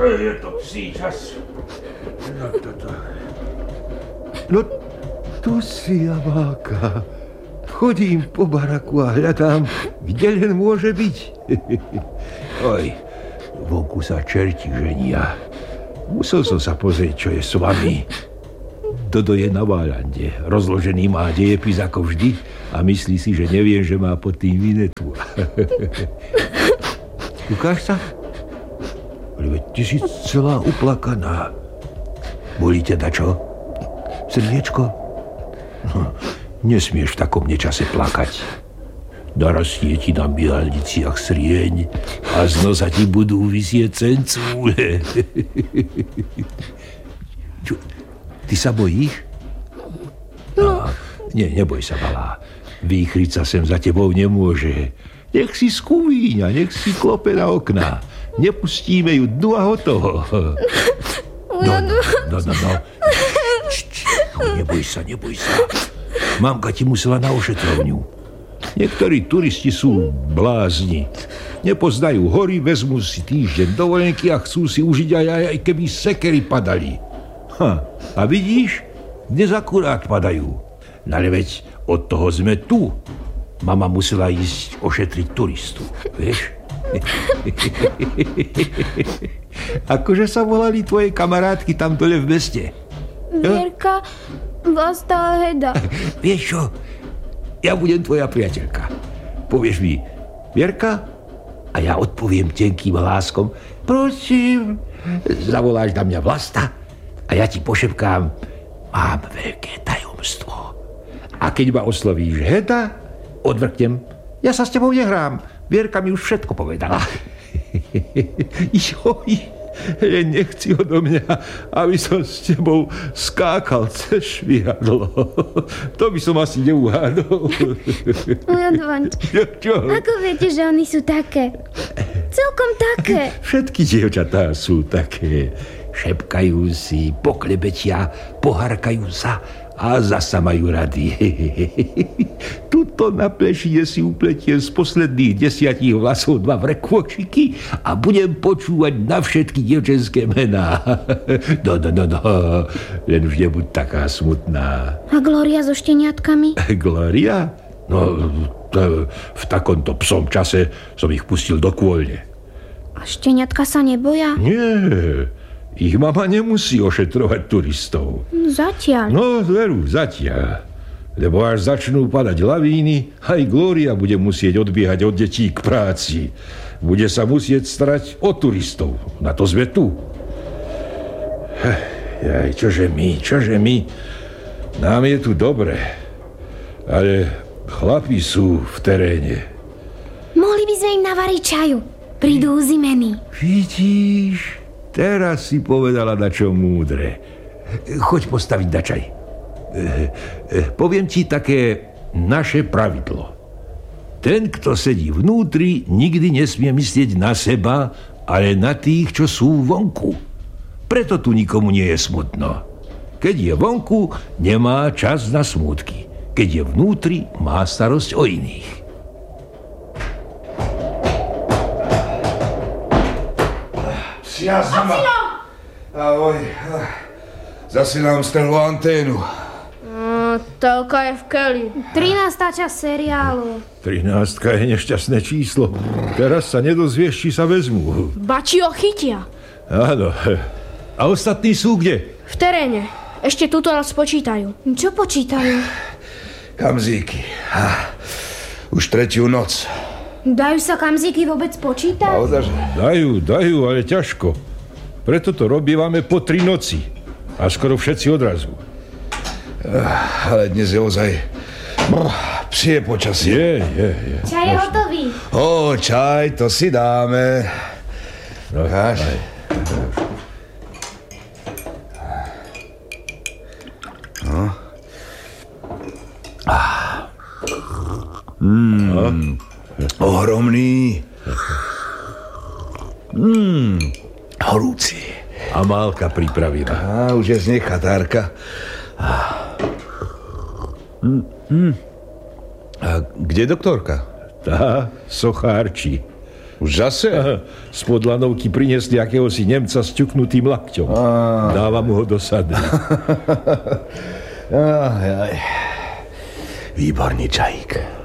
Je to psí čas. No toto. No, tu si, Amáka. Chodím po baraku a hľadám, kde len môže byť. Oj, vonku sa čerti ženia. Musel som sa pozrieť, čo je s vami. Dodo je na Válande. Rozložený má dejepis ako vždy a myslí si, že neviem, že má pod tým vinetu. Ukáž sa? Ale ty si celá uplakaná. Bolí ťa dačo? Srdiečko? Nesmieš v takom nečase plakať. Narastie ti na bielniciach srieň a z nosa ti budú visieť cencúle. Čo, ty sa bojíš? No. Nie, neboj sa, malá. Výchriť sa sem za tebou nemôže. Nech si skúvíňa, nech si klope na okná. Nepustíme ju dnu a hotovo. No. Neboj sa. Mamka ti musela na ošetrovňu. Niektorí turisti sú blázni. Nepoznajú hory, vezmú si týždeň dovolenky a chcú si užiť aj keby sekery padali. A vidíš, dnes akurát padajú. Ale veď od toho sme tu. Mama musela ísť ošetriť turistu, vieš? Akože sa volali tvoje kamarátky tam dole v meste? Vierka, Vlasta a Heda. Vieš čo? Ja budem tvoja priateľka. Povieš mi Vierka a ja odpoviem tenkým hláskom prosím. Zavoláš na mňa Vlasta a ja ti pošepkám mám veľké tajomstvo. A keď ma oslovíš Heda, odvrknem ja sa s tebou nehrám. Vierka mi už všetko povedala. Joj, nechci odo mňa, aby som s tebou skákal cez švihadlo. To by som asi neuhádol. Jadvaň, ako viete, že oni sú také? Celkom také. Všetky dievčatá sú také. Šepkajú si, poklebetia, poharkajú sa a zasa majú rady. Tuto na plešine si upletiem z posledných 10 vlasov 2 vrekôčiky a budem počúvať na všetky dievčenské mená. No. Len už nebuď taká smutná. A Glória so šteniatkami? Glória? No, v takomto psom čase som ich pustil do kôľne. A šteniatka sa neboja? Nie. Ich mama nemusí ošetrovať turistov. Zatiaľ. No, veru, zatiaľ. Lebo až začnú padať lavíny, aj Glória bude musieť odbiehať od detí k práci. Bude sa musieť starať o turistov. Na to sme tu. Čože my? Nám je tu dobre. Ale chlapi sú v teréne. Mohli by sme im navariť čaju. Prídu uzimení. Vidíš? Teraz si povedala dačo múdre. Choď postaviť dačaj. Poviem ti také naše pravidlo. Ten, kto sedí vnútri, nikdy nesmie myslieť na seba, ale na tých, čo sú vonku. Preto tu nikomu nie je smutno. Keď je vonku, nemá čas na smútky. Keď je vnútri, má starosť o iných. Ahoj. Zase nám strhlo anténu. Telka je v keli. 13. časť seriálu. 13 je nešťastné číslo. Teraz sa nedozvieš, či sa vezmú. Bači ho chytia. Áno. A ostatní sú kde? V teréne. Ešte tuto nás počítajú. Čo počítajú? Kamzíky. Už 3. noc. Dajú sa kamzíky vôbec počítať? Naozaj? Dajú, ale ťažko. Preto to robívame po 3 noci. A skoro všetci odrazu. Ale dnes je ozaj psie počasie. Je. Čaj je hotový. Čaj, to si dáme. No, Káš? Ohromný. Horúci. Amálka pripravila. Už je z nej chatárka. A kde doktorka? Tá sochárči. Už zase? Spod lanovky priniesli akéhosi Nemca s ťuknutým lakťom. Dávam mu ho do sady. Výborný čajík.